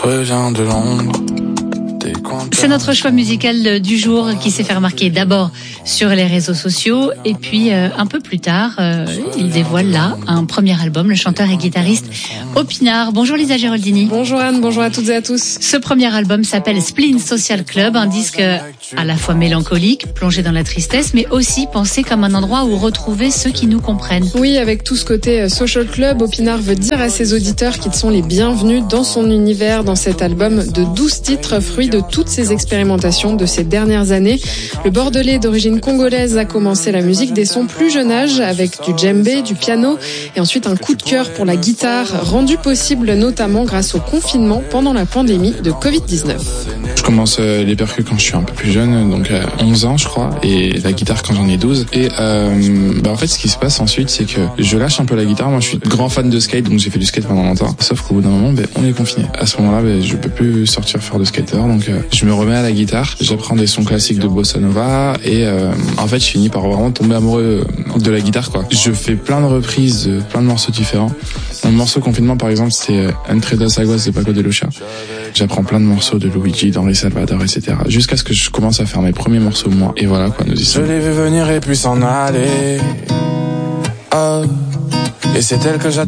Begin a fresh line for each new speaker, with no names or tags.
reviens de Londres.
C'est notre choix musical du jour qui s'est fait remarquer d'abord sur les réseaux sociaux et puis un peu plus tard, il dévoile là un premier album, le chanteur et guitariste Opinard. Bonjour Lisa Geraldini.
Bonjour Anne, bonjour à toutes et à tous.
Ce premier album s'appelle Spleen Social Club, un disque à la fois mélancolique, plongé dans la tristesse, mais aussi pensé comme un endroit où retrouver ceux qui nous comprennent.
Oui, avec tout ce côté social club, Opinard veut dire à ses auditeurs qu'ils sont les bienvenus dans son univers, dans cet album de 12 titres, fruit de toutes ses expérimentations de ces dernières années. Le Bordelais d'origine congolaise a commencé la musique dès son plus jeune âge avec du djembé, du piano et ensuite un coup de cœur pour la guitare, rendu possible notamment grâce au confinement pendant la pandémie de Covid-19.
Je commence les percus quand je suis un peu plus jeune, donc à 11 ans je crois, et la guitare quand j'en ai 12. Et en fait ce qui se passe ensuite c'est que je lâche un peu la guitare. Moi je suis grand fan de skate, donc j'ai fait du skate pendant longtemps. Sauf qu'au bout d'un moment on est confiné. À ce moment-là je peux plus sortir faire de skater, donc je me remets à la guitare. J'apprends des sons classiques de bossa nova et en fait je finis par vraiment tomber amoureux de la guitare quoi. Je fais plein de reprises, plein de morceaux différents. Mon morceau confinement par exemple c'était Entre dos aguas de Paco de Lucia. J'apprends plein de morceaux de Luigi, d'Henri Salvador, etc. Jusqu'à ce que je commence à faire mes premiers morceaux moi. Et voilà quoi, nous y sommes.
Je l'ai vu venir et puis s'en aller. Oh, et c'est elle que j'attends.